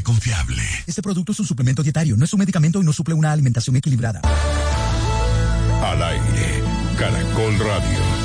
fuente confiable. Este producto es un suplemento dietario, no es un medicamento y no suple una alimentación equilibrada. Al aire, Caracol Radio.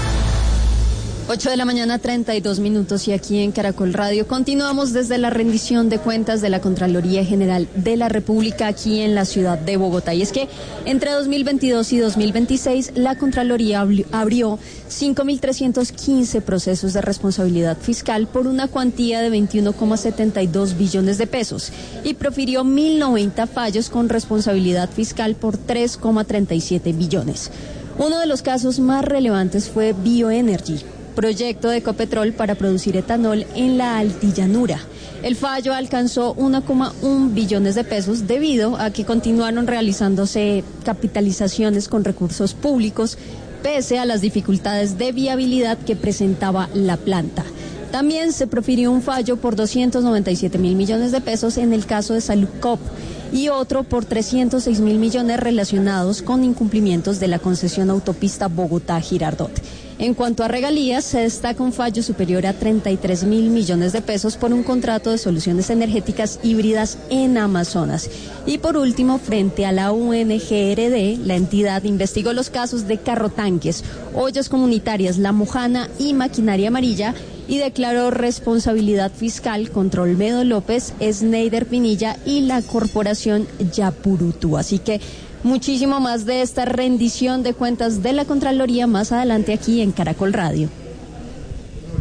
8:32 a.m. y aquí en Caracol Radio continuamos desde la rendición de cuentas de la Contraloría General de la República aquí en la ciudad de Bogotá. Y es que entre 2022 y 2026 la Contraloría abrió 5.315 procesos de responsabilidad fiscal por una cuantía de 21,72 billones de pesos y profirió 1.090 fallos con responsabilidad fiscal por 3,37 billones. Uno de los casos más relevantes fue Bioenergy, proyecto de Ecopetrol para producir etanol en la Altillanura. El fallo alcanzó 1,1 billones de pesos debido a que continuaron realizándose capitalizaciones con recursos públicos pese a las dificultades de viabilidad que presentaba la planta. También se profirió un fallo por 297 mil millones de pesos en el caso de Saludcop y otro por 306 mil millones relacionados con incumplimientos de la concesión autopista Bogotá-Girardot. En cuanto a regalías, se destaca un fallo superior a 33 mil millones de pesos por un contrato de soluciones energéticas híbridas en Amazonas. Y por último, frente a la UNGRD, la entidad investigó los casos de carrotanques, ollas comunitarias La Mojana y maquinaria amarilla y declaró responsabilidad fiscal contra Olmedo López, Sneider Pinilla y la corporación Yapurutu. Así que muchísimo más de esta rendición de cuentas de la Contraloría más adelante aquí en Caracol Radio.